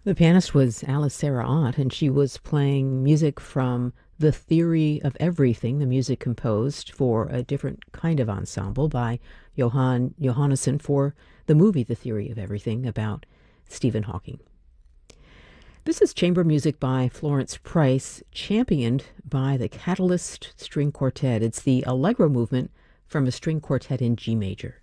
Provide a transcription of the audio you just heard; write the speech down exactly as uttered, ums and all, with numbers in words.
The pianist was Alice Sarah Ott, and she was playing music from The Theory of Everything, the music composed for a different kind of ensemble by Johann Johannesson for the movie The Theory of Everything about Stephen Hawking. This is chamber music by Florence Price, championed by the Catalyst String Quartet. It's the Allegro movement from a string quartet in G major.